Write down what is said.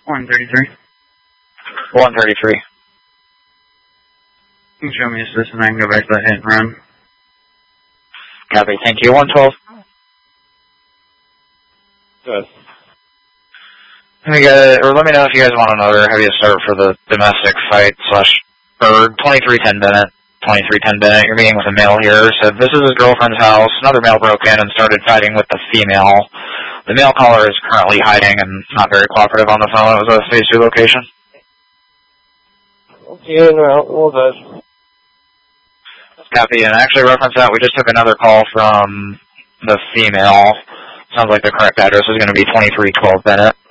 133. 133. You can show me this and I can go back to that hit and run. Copy, thank you. 112. Good. Let me know if you guys want another heavy start for the domestic fight or 2310 Bennett. 2310 Bennett, you're meeting with a male here. Said this is his girlfriend's house. Another male broke in and started fighting with the female. The male caller is currently hiding and not very cooperative on the phone. It was a phase 2 location. Okay, in route, all good. Copy, and actually reference that, we just took another call from the female. Sounds like the correct address is going to be 2312 Bennett.